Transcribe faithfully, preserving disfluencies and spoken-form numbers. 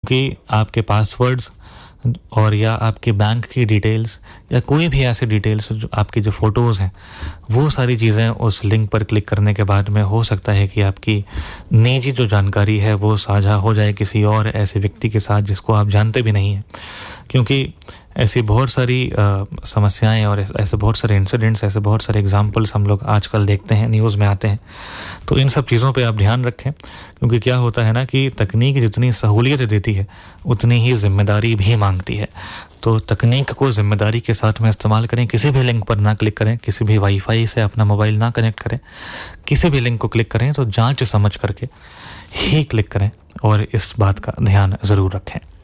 क्योंकि आपके पासवर्ड्स और या आपके बैंक की डिटेल्स या कोई भी ऐसे डिटेल्स जो आपकी जो फ़ोटोज़ हैं, वो सारी चीज़ें उस लिंक पर क्लिक करने के बाद में हो सकता है कि आपकी निजी जो जानकारी है वो साझा हो जाए किसी और ऐसे व्यक्ति के साथ जिसको आप जानते भी नहीं हैं। क्योंकि ऐसी बहुत सारी आ, समस्याएं और ऐसे बहुत सारे इंसिडेंट्स, ऐसे बहुत सारे एग्जांपल्स हम लोग आजकल देखते हैं, न्यूज़ में आते हैं। तो इन सब चीज़ों पे आप ध्यान रखें, क्योंकि क्या होता है ना कि तकनीक जितनी सहूलियत देती है उतनी ही जिम्मेदारी भी मांगती है। तो तकनीक को जिम्मेदारी के साथ में इस्तेमाल करें। किसी भी लिंक पर ना क्लिक करें, किसी भी वाईफाई से अपना मोबाइल ना कनेक्ट करें। किसी भी लिंक को क्लिक करें तो जांच समझ करके ही क्लिक करें और इस बात का ध्यान ज़रूर रखें।